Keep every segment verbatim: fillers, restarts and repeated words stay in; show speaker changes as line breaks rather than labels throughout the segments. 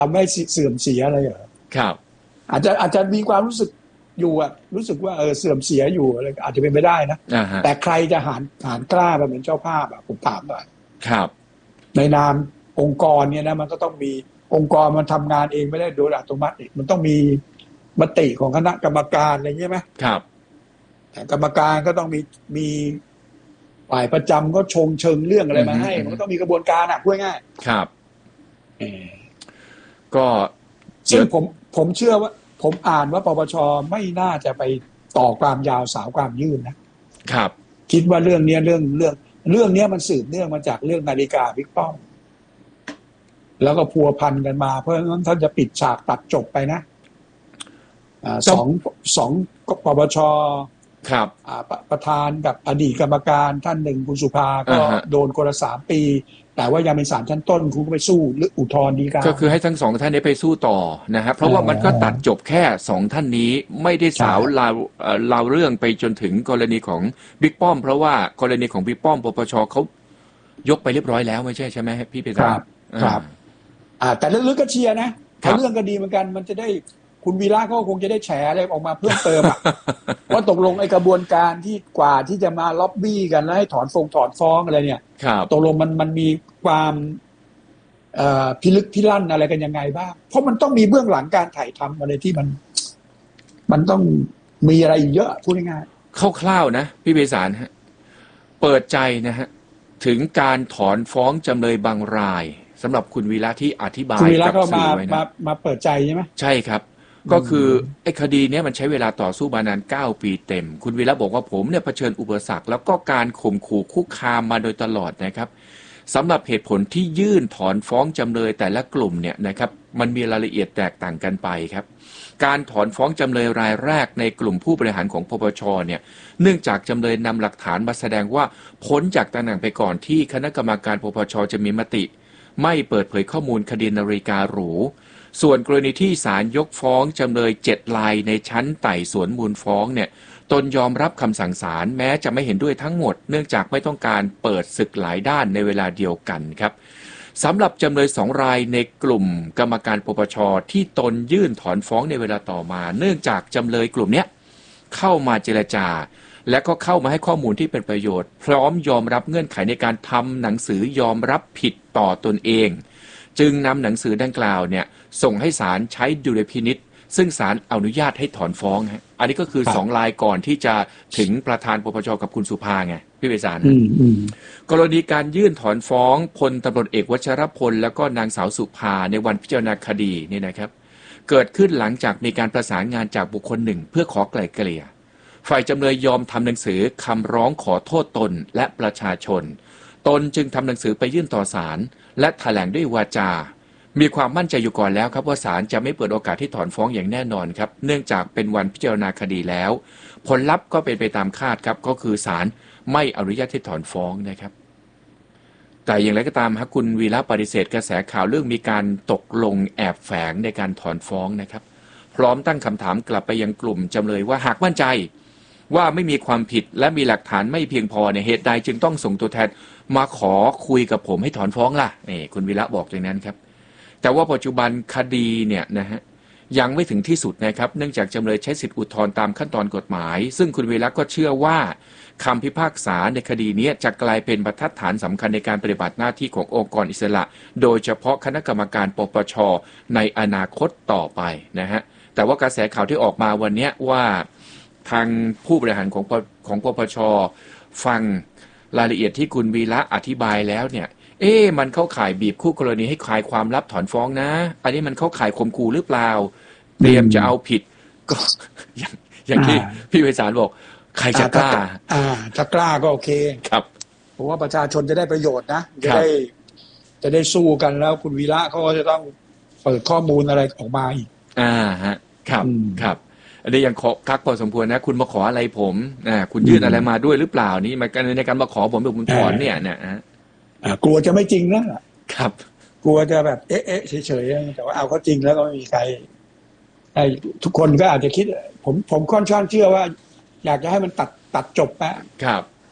ทำให้เสื่อมเสียอะไรเหรอ
ครับ
อาจจะอาจจะมีความรู้สึกอยู่อะรู้สึกว่าเออเสื่อมเสียอยู่อะไรอาจจะเป็นไปได้นะแต่ใครจะหารหารกล้ามาเป็นเจ้าภาพอะผมถามหน่อย
ครับ
ในนามองค์กรเนี่ยนะมันก็ต้องมีองค์กรมันทำงานเองไม่ได้โดยอัตโนมัติมันต้องมีมติของคณะกรรมการอะไรใช่ไหม
ครับ
แต่กรรมการก็ต้องมีมีฝ่ายประจำก็ชงเชิงเรื่องอะไรมาให้มันก็ต้องมีกระบวนการอ่ะพูดง่าย
ครับ
เออ
ก็
ซึ่งผมผมเชื่อว่าผมอ่านว่าปปชไม่น่าจะไปต่อความยาวสาวความยืดนะครับคิดว่าเรื่องนี้เรื่องเรื่องเรื่องนี้มันสืบเนื่องมาจากเรื่องนาฬิกาบิ๊กป้อมแล้วก็พัวพันกันมาเพราะฉะนั้นท่านจะปิดฉากตัดจบไปนะอ่าสองสองปปช
ครับ
อ่า ป, ประธานกับอดีตกรรมการท่านหนึ่งคุณสุภาก็โดนคนละสามปีแต่ว่ายังเป็นศาลชั้นต้นคุณก็ไปสู้หรืออุทธรณ์ฎีกา
ก็คือให้ทั้งสองท่านนี้ไปสู้ต่อนะครับเพราะว่ามันก็ตัดจบแค่สองท่านนี้ไม่ได้สาวลาวลาวเรื่องไปจนถึงกรณีของบิ๊กป้อมเพราะว่ากรณีของบิ๊กป้อมปปชเขายกไปเรียบร้อยแล้วไม่ใช่ใช่ไหมพี่เปรม
ครับครับอ่าแต่ลึกๆก็เชียร์นะเรื่องก็ดีเหมือนกันมันจะได้คุณวีระก็คงจะได้แฉอะไรออกมาเพิ่มเติมอ่ะว่าตกลงไอ้กระบวนการที่กว่าที่จะมาล็อบบี้กันแล้วให้ถอนฟงถอนฟ้องอะไรเนี่ยตกลงมันมันมีความเอ่อพิลึกพิลั่นอะไรกันยังไงบ้างเพราะมันต้องมีเบื้องหลังการถ่ายทำอะไรที่มันมันต้องมีอะไรเยอะพูดง่าย
ๆคร่าวๆนะพี่เบสารฮะเปิดใจนะฮะถึงการถอนฟ้องจำเลยบางรายสำหรับคุณวีระที่อธิบายกับสื่อไว้นะ
มามาเปิดใจใช่ไหม
ใช่ครับก็คือไอ้คดีนี้มันใช้เวลาต่อสู้มานานเก้าปีเต็มคุณวีระบอกว่าผมเนี่ยเผชิญอุปสรรคแล้วก็การข่มขู่คุกคามมาโดยตลอดนะครับสำหรับเหตุผลที่ยื่นถอนฟ้องจำเลยแต่ละกลุ่มเนี่ยนะครับมันมีรายละเอียดแตกต่างกันไปครับการถอนฟ้องจำเลยรายแรกในกลุ่มผู้บริหารของปปชเนี่ยเนื่องจากจำเลยนำหลักฐานมาแสดงว่าพ้นจากตำแหน่งไปก่อนที่คณะกรรมการปปชจะมีมติไม่เปิดเผยข้อมูลคดีนาฬิกาหรูส่วนกรณีที่ศาลยกฟ้องจำเลยเจ็ดรายในชั้นไต่สวนมูลฟ้องเนี่ยตนยอมรับคำสั่งศาลแม้จะไม่เห็นด้วยทั้งหมดเนื่องจากไม่ต้องการเปิดศึกหลายด้านในเวลาเดียวกันครับสำหรับจำเลยสองรายในกลุ่มกรรมการปปชที่ตนยื่นถอนฟ้องในเวลาต่อมาเนื่องจากจำเลยกลุ่มนี้เข้ามาเจรจาและก็เข้ามาให้ข้อมูลที่เป็นประโยชน์พร้อมยอมรับเงื่อนไขในการทำหนังสือยอมรับผิดต่อตนเองจึงนำหนังสือดังกล่าวเนี่ยส่งให้ศาลใช้ดุลพินิจซึ่งศาลอนุญาตให้ถอนฟ้องฮะอันนี้ก็คือสองรายก่อนที่จะถึงประธานปปชกับคุณสุภาไงพี่เบสารกรณีการยื่นถอนฟ้องพลตำรวจเอกวชรพลแล้วก็นางสาวสุภาในวันพิจารณาคดีนี่นะครับเกิดขึ้นหลังจากมีการประสานงานจากบุคคลหนึ่งเพื่อขอไกล่เกลี่ยฝ่ายจำเลยยอมทำหนังสือคำร้องขอโทษตนและประชาชนตนจึงทำหนังสือไปยื่นต่อศาลและแถลงด้วยวาจามีความมั่นใจอยู่ก่อนแล้วครับว่าศาลจะไม่เปิดโอกาสที่ถอนฟ้องอย่างแน่นอนครับเนื่องจากเป็นวันพิจารณาคดีแล้วผลลัพธ์ก็เป็นไปตามคาดครับก็คือศาลไม่อนุญาตให้ถอนฟ้องนะครับแต่อย่างไรก็ตามครับคุณวีระปฏิเสธกระแสข่าวเรื่องมีการตกลงแอบแฝงในการถอนฟ้องนะครับพร้อมตั้งคำถามกลับไปยังกลุ่มจำเลยว่าหากมั่นใจว่าไม่มีความผิดและมีหลักฐานไม่เพียงพอในเหตุใดจึงต้องส่งตัวแทนมาขอคุยกับผมให้ถอนฟ้องล่ะนี่คุณวีระบอกอย่างนั้นครับแต่ว่าปัจจุบันคดีเนี่ยนะฮะยังไม่ถึงที่สุดนะครับเนื่องจากจำเลยใช้สิทธิอุทธรณ์ตามขั้นตอนกฎหมายซึ่งคุณวีระก็เชื่อว่าคำพิพากษาในคดีนี้จะกลายเป็นบรรทัดฐานสำคัญในการปฏิบัติหน้าที่ขององค์กรอิสระโดยเฉพาะคณะกรรมการปปชในอนาคตต่อไปนะฮะแต่ว่ากระแสข่าวที่ออกมาวันนี้ว่าทางผู้บริหารของของปปชฟังรายละเอียดที่คุณวีระอธิบายแล้วเนี่ยเอ๊ะมันเข้าข่ายบีบคู่กรณีให้คลายความลับถอนฟ้องนะอันนี้มันเข้าข่ายข่มขู่หรือเปล่าเตรียมจะเอาผิดก็อย่างอย่างที่พี่ไพศาลบอกใครจะกล้า
อ่าจะกล้าก็โอเค
ครับ
เพราะว่าประชาชนจะได้ประโยชน์นะจะได้จะได้สู้กันแล้วคุณวีระเขาก็จะต้องเปิดข้อมูลอะไรออกมาอีก
อ่าฮะครับครับอันนี้ยังขอคักพอสมควรนะคุณมาขออะไรผมอ่าคุณยื่นอะไรมาด้วยหรือเปล่านี่มาในการมาขอผมแบบผมถอนเนี่ยเนี่ยฮะ
กลัวจะไม่จริงนะครับกลัวจะแบบเอ๊ะเอ๊ะเฉยๆแต่ว่าเอาเขาจริงแล้วก็ไม่มีใครทุกคนก็อาจจะคิดผมผมค่อนข้างเชื่อว่าอยากจะให้มันตัดตัดจบไป
ครับ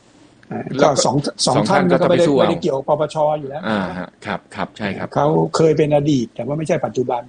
ก็สองสองท่านก็ไม่ได้ไม่ได้
เอา
เกี่ยวกับปปชอยู่แล้ว
อ่าฮะครับครับใช่ครับ
เขาเคยเป็นอดีตแต่ว่าไม่ใช่ปัจจุบัน